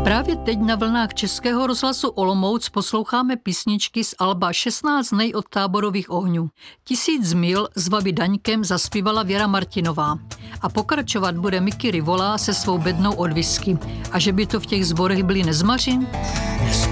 Právě teď na vlnách Českého rozhlasu Olomouc posloucháme písničky z alba 16 dnů od táborových ohňů. 1000 mil s Vaby Daňkem zaspívala Věra Martinová. A pokračovat bude Mickey Rivolá se svou bednou od whisky. A že by to v těch sborech byli nezmaři?